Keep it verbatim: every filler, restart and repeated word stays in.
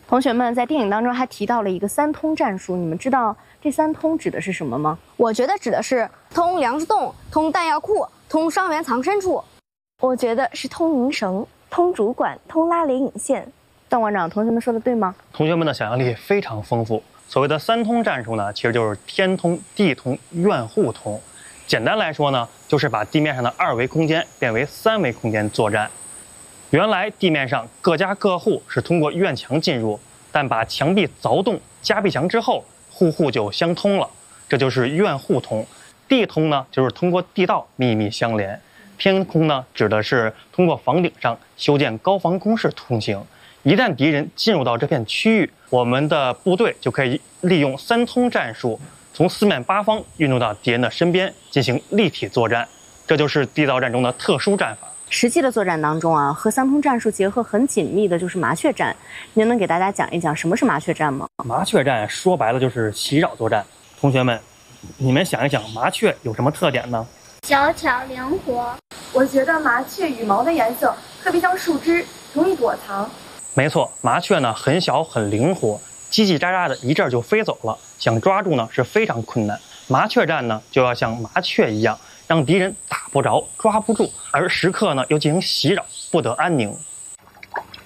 同学们在电影当中还提到了一个三通战术，你们知道这三通指的是什么吗？ 我觉得指的是通粮食洞、通弹药库、通伤员藏身处。 我觉得是通营绳、通主管、通拉雷引线。 段馆长，同学们说的对吗？ 同学们的想象力非常丰富。所谓的三通战术呢，其实就是天通、地通、院户通。简单来说呢，就是把地面上的二维空间变为三维空间作战。原来地面上各家各户是通过院墙进入，但把墙壁凿洞、加壁墙之后，户户就相通了，这就是院户通。地通呢，就是通过地道秘密相连。天通呢，指的是通过房顶上修建高防工事通行。一旦敌人进入到这片区域，我们的部队就可以利用三通战术，从四面八方运动到敌人的身边进行立体作战。这就是地道战中的特殊战法。 实际的作战当中啊，和三通战术结合很紧密的就是麻雀战。您能给大家讲一讲什么是麻雀战吗？ 麻雀战说白了就是袭扰作战。同学们，你们想一想，麻雀有什么特点呢？ 小巧灵活。 我觉得麻雀羽毛的颜色特别像树枝，容易躲藏。 没错，麻雀呢很小很灵活，叽叽喳喳的一阵就飞走了，想抓住呢是非常困难。麻雀战呢就要像麻雀一样，让敌人打不着、抓不住，而时刻呢又进行袭扰，不得安宁。